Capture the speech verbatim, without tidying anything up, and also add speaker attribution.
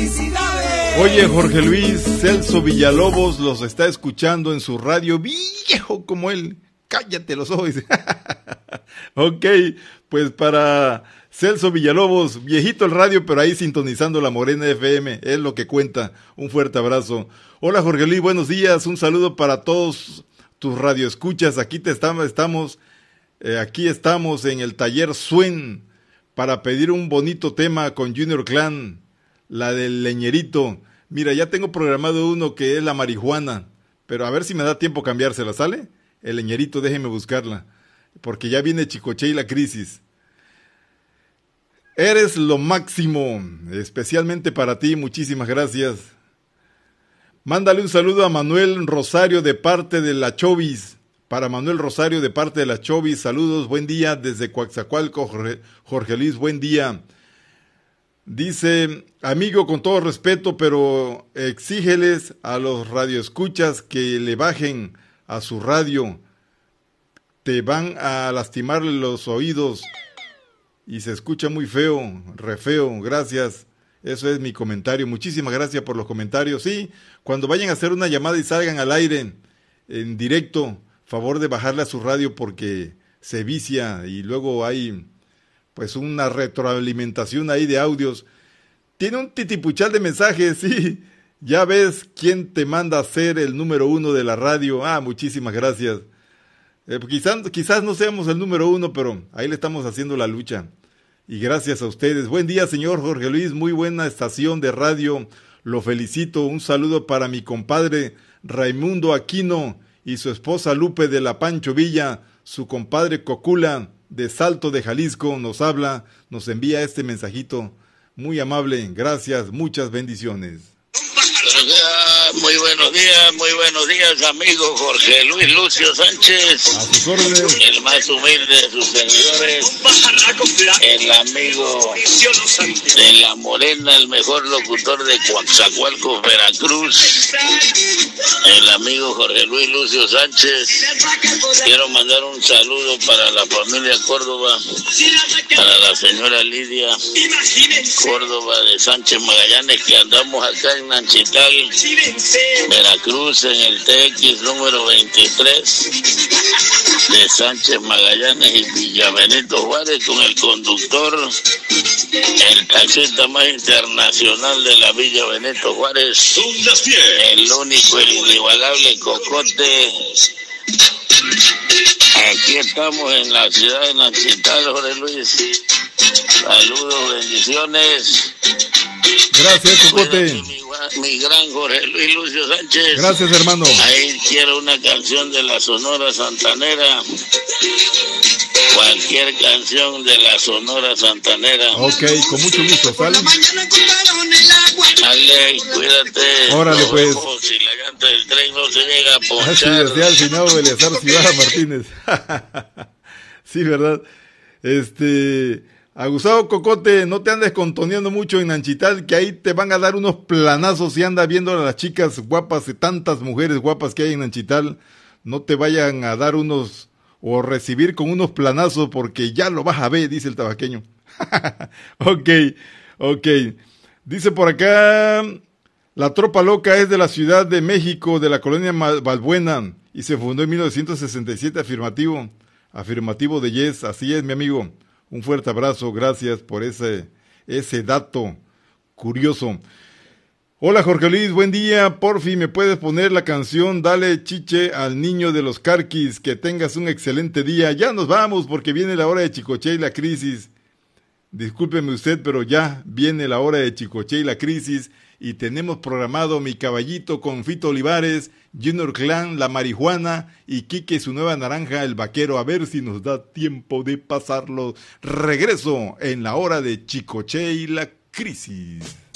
Speaker 1: ¡Felicidades!
Speaker 2: Oye, Jorge Luis, Celso Villalobos los está escuchando en su radio, viejo como él. Cállate los ojos. Ok, pues para Celso Villalobos, viejito el radio, pero ahí sintonizando la Morena F M, es lo que cuenta. Un fuerte abrazo. Hola Jorge Luis, buenos días, un saludo para todos tus radioescuchas. Aquí te estamos, estamos eh, aquí estamos en el taller Suen para pedir un bonito tema con Junior Clan, la del leñerito. Mira, ya tengo programado uno que es la marihuana, pero a ver si me da tiempo cambiársela, ¿sale? El leñerito, déjeme buscarla, porque ya viene Chicoche y la crisis. Eres lo máximo, especialmente para ti, muchísimas gracias. Mándale un saludo a Manuel Rosario de parte de la Chovis. Para Manuel Rosario de parte de la Chovis, saludos, buen día desde Coaxacualco, Jorge, Jorge Luis, buen día. Dice, amigo, con todo respeto, pero exígeles a los radioescuchas que le bajen a su radio. Te van a lastimarle los oídos y se escucha muy feo, re feo, gracias. Eso es mi comentario. Muchísimas gracias por los comentarios. Sí, cuando vayan a hacer una llamada y salgan al aire en directo, favor de bajarle a su radio porque se vicia y luego hay pues una retroalimentación ahí de audios. Tiene un titipuchal de mensajes, sí. Ya ves quién te manda a ser el número uno de la radio. Ah, muchísimas gracias. Eh, quizás, quizás no seamos el número uno, pero ahí le estamos haciendo la lucha. Y gracias a ustedes. Buen día, señor Jorge Luis. Muy buena estación de radio. Lo felicito. Un saludo para mi compadre Raimundo Aquino y su esposa Lupe de la Pancho Villa. Su compadre Cocula de Salto de Jalisco nos habla, nos envía este mensajito. Muy amable. Gracias. Muchas bendiciones.
Speaker 3: Muy buenos días, muy buenos días, amigo Jorge Luis Lucio Sánchez,
Speaker 2: a sus órdenes,
Speaker 3: el más humilde de sus servidores, el amigo de La Morena, el mejor locutor de Coaxacualco, Veracruz, el amigo Jorge Luis Lucio Sánchez. Quiero mandar un saludo para la familia Córdoba, para la señora Lidia Córdoba de Sánchez Magallanes, que andamos acá en Nanchital, Veracruz, en el T X número veintitrés de Sánchez Magallanes y Villa Benito Juárez, con el conductor, el taxista más internacional de la Villa Benito Juárez, el único, el inigualable Cocote. Aquí estamos en la ciudad de Nanchital, Jorge Luis. Saludos, bendiciones.
Speaker 2: Gracias, Cocote.
Speaker 3: Mi, mi gran Jorge Luis Lucio Sánchez.
Speaker 2: Gracias, hermano.
Speaker 3: Ahí quiero una canción de la Sonora Santanera. Cualquier canción de la Sonora Santanera.
Speaker 2: Ok, con mucho gusto, ¿sale?
Speaker 3: Dale, cuídate.
Speaker 2: Órale, pues.
Speaker 3: Si la llanta del tren no se llega a ponchar.
Speaker 2: Así decía el finado Eleazar Ciudad Martínez. Sí, ¿verdad? Este... A Gustavo Cocote, no te andes contoneando mucho en Nanchital, que ahí te van a dar unos planazos si andas viendo a las chicas guapas, y tantas mujeres guapas que hay en Nanchital. No te vayan a dar unos, o recibir con unos planazos, porque ya lo vas a ver, dice el tabaqueño. Ok, ok. Dice por acá, la Tropa Loca es de la Ciudad de México, de la colonia Balbuena, y se fundó en mil novecientos sesenta y siete, afirmativo. Afirmativo de Yes, así es, mi amigo. Un fuerte abrazo, gracias por ese, ese dato curioso. Hola Jorge Luis, buen día, porfi, ¿me puedes poner la canción Dale Chiche al Niño de los Carquis? Que tengas un excelente día. Ya nos vamos porque viene la hora de Chicoche y la crisis. Discúlpeme usted, pero ya viene la hora de Chicoche y la crisis y tenemos programado Mi Caballito con Fito Olivares, Junior Clan, La Marihuana y Quique su nueva naranja, El Vaquero. A ver si nos da tiempo de pasarlo. Regreso en la hora de Chicoche y la crisis.